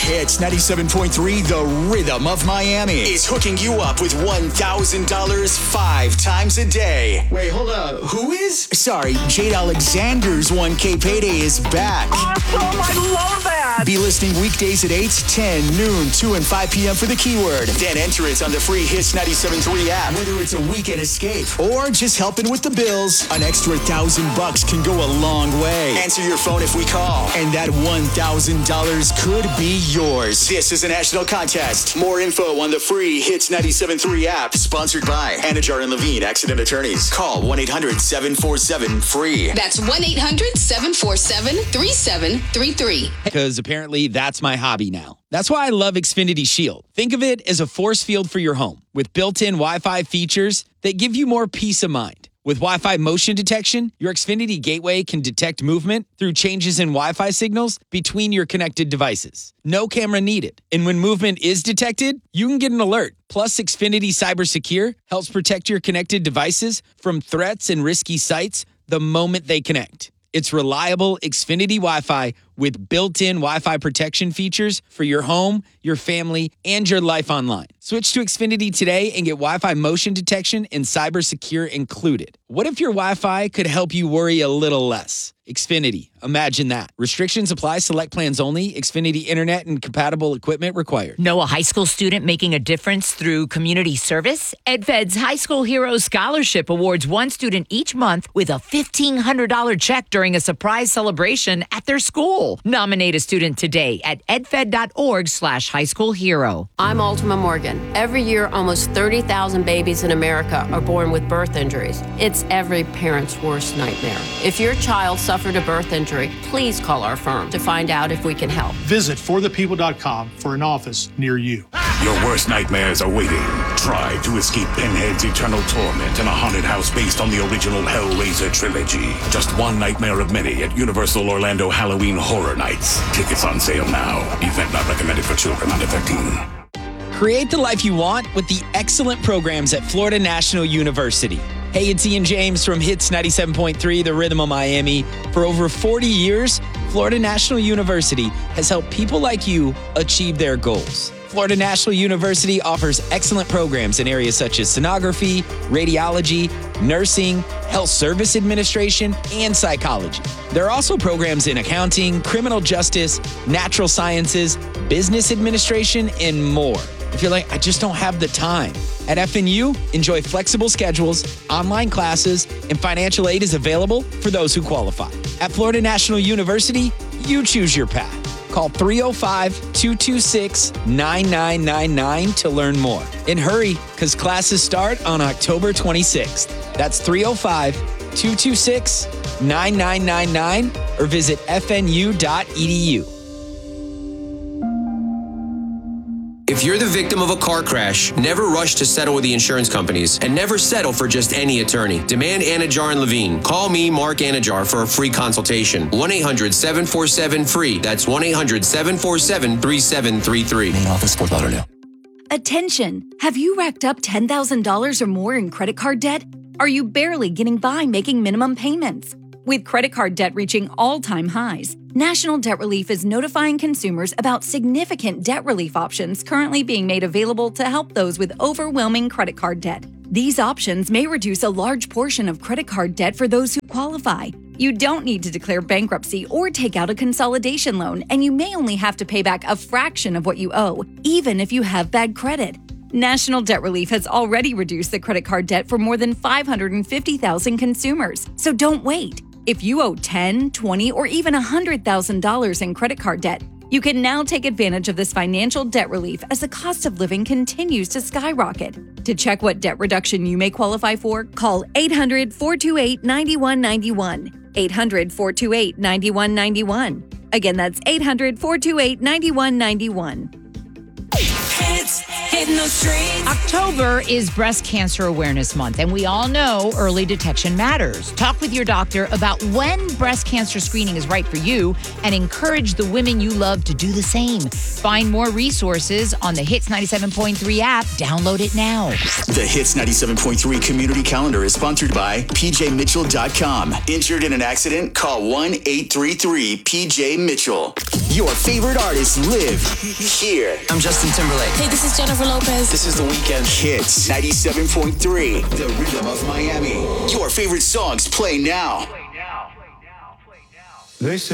Hits 97.3, the rhythm of Miami, is hooking you up with $1,000 5 times a day. Wait, hold up. Who is? Sorry, Jade Alexander's 1K payday is back. Awesome! I love that! Be listening weekdays at 8, 10, noon, 2, and 5 p.m. for the keyword. Then enter it on the free Hits 97.3 app. Whether it's a weekend escape or just helping with the bills, an extra $1,000 can go a long way. Answer your phone if we call, and that $1,000 could be yours. This is a national contest. More info on the free Hits 97.3 app. Sponsored by Anajar and Levine Accident Attorneys. Call 1-800-747-FREE. That's 1-800-747-3733. Because apparently that's my hobby now. That's why I love Xfinity Shield. Think of it as a force field for your home with built-in Wi-Fi features that give you more peace of mind. With Wi-Fi motion detection, your Xfinity gateway can detect movement through changes in Wi-Fi signals between your connected devices. No camera needed. And when movement is detected, you can get an alert. Plus, Xfinity Cyber Secure helps protect your connected devices from threats and risky sites the moment they connect. It's reliable Xfinity Wi-Fi with built-in Wi-Fi protection features for your home, your family, and your life online. Switch to Xfinity today and get Wi-Fi motion detection and cyber secure included. What if your Wi-Fi could help you worry a little less? Xfinity. Imagine that. Restrictions apply. Select plans only. Xfinity Internet and compatible equipment required. Know a high school student making a difference through community service? EdFed's High School Heroes Scholarship awards one student each month with a $1,500 check during a surprise celebration at their school. Nominate a student today at edfed.org/highschoolhero. I'm Ultima Morgan. Every year, almost 30,000 babies in America are born with birth injuries. It's every parent's worst nightmare. If your child suffered a birth injury, please call our firm to find out if we can help. Visit forthepeople.com for an office near you. Your worst nightmares are waiting. Try to escape Pinhead's eternal torment in a haunted house based on the original Hellraiser trilogy. Just one nightmare of many at Universal Orlando Halloween Horror Nights. Tickets on sale now. Event not recommended for children under 13. Create the life you want with the excellent programs at Florida National University. Hey, it's Ian James from Hits 97.3, the rhythm of Miami. For over 40 years, Florida National University has helped people like you achieve their goals. Florida National University offers excellent programs in areas such as sonography, radiology, nursing, health service administration, and psychology. There are also programs in accounting, criminal justice, natural sciences, business administration, and more. If you're like, I just don't have the time. At FNU, enjoy flexible schedules, online classes, and financial aid is available for those who qualify. At Florida National University, you choose your path. Call 305-226-9999 to learn more. And hurry, because classes start on October 26th. That's 305-226-9999 or visit fnu.edu. If you're the victim of a car crash, never rush to settle with the insurance companies and never settle for just any attorney. Demand Anajar and Levine. Call me, Mark Anajar, for a free consultation. 1-800-747-FREE. That's 1-800-747-3733. Main office, Fort Lauderdale. Attention! Have you racked up $10,000 or more in credit card debt? Are you barely getting by making minimum payments? With credit card debt reaching all-time highs, National Debt Relief is notifying consumers about significant debt relief options currently being made available to help those with overwhelming credit card debt. These options may reduce a large portion of credit card debt for those who qualify. You don't need to declare bankruptcy or take out a consolidation loan, and you may only have to pay back a fraction of what you owe, even if you have bad credit. National Debt Relief has already reduced the credit card debt for more than 550,000 consumers, so don't wait. If you owe $10,000, $20,000, or even $100,000 in credit card debt, you can now take advantage of this financial debt relief as the cost of living continues to skyrocket. To check what debt reduction you may qualify for, call 800-428-9191. 800-428-9191. Again, that's 800-428-9191. Hitting those streets. October is Breast Cancer Awareness Month, and we all know early detection matters. Talk with your doctor about when breast cancer screening is right for you and encourage the women you love to do the same. Find more resources on the Hits 97.3 app. Download it now. The Hits 97.3 Community Calendar is sponsored by PJMitchell.com. Injured in an accident? Call 1-833-PJ-MITCHELL. Your favorite artists live here. I'm Justin Timberlake. Hey, this is Jennifer Lopez. This is The Weeknd. Hits 97.3, the rhythm of Miami. Your favorite songs play now. They say